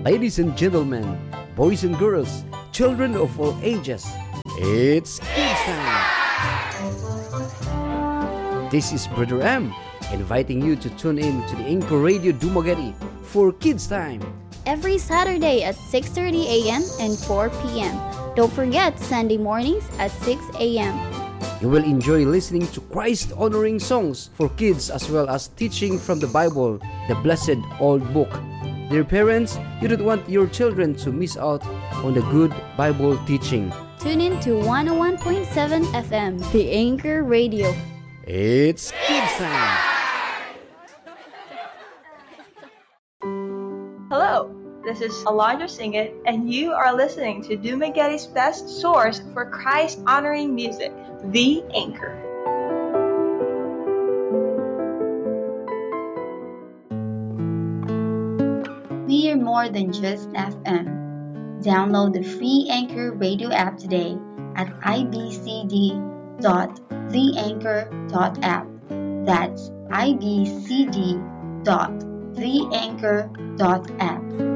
Ladies and gentlemen, boys and girls, children of all ages, it's Kids Time! This is Brother M, inviting you to tune in to the Anchor Radio Dumaguete for Kids Time. Every Saturday at 6:30 a.m. and 4 p.m. Don't forget Sunday mornings at 6 a.m. You will enjoy listening to Christ-honoring songs for kids as well as teaching from the Bible, the blessed old book. Dear parents, you don't want your children to miss out on the good Bible teaching. Tune in to 101.7 FM, the Anchor Radio. It's Kids Time! Hello, this is Elijah Singit, and you are listening to Dumaguete's best source for Christ-honoring music, The Anchor. We are more than just FM. Download the free Anchor Radio app today at ibcd.theanchor.app. That's ibcd.theanchor.app.